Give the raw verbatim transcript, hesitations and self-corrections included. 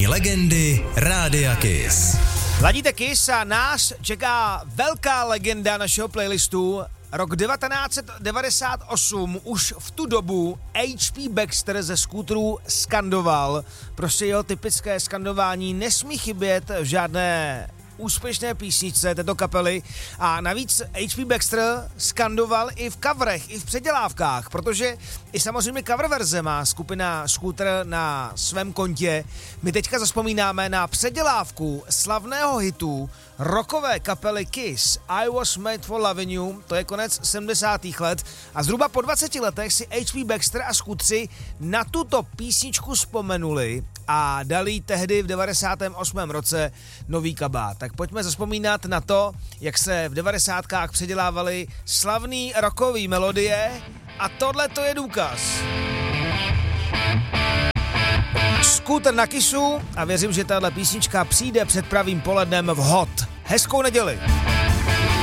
legendy Rádia Kiss. Ladíte Kiss a nás čeká velká legenda našeho playlistu. Rok devatenáct set devadesát osm, už v tu dobu há pé Baxter ze skútrů skandoval. Prostě jeho typické skandování nesmí chybět v žádné úspěšné písničce této kapely a navíc há pé Baxter skandoval i v coverech, i v předělávkách, protože i samozřejmě cover verze má skupina Scooter na svém kontě. My teďka zazpomínáme na předělávku slavného hitu rockové kapely Kiss I Was Made for Loving You, to je konec sedmdesátých let a zhruba po dvaceti letech si há pé Baxter a Scootři na tuto písničku vzpomenuli a dali tehdy v devadesátém osmém roce nový kabát. Tak pojďme zazpomínat na to, jak se v devadesátkách předělávaly slavný rockový melodie a tohle to je důkaz. Scooter na Kissu a věřím, že tahle písnička přijde před pravým polednem vhod. Hezkou neděli.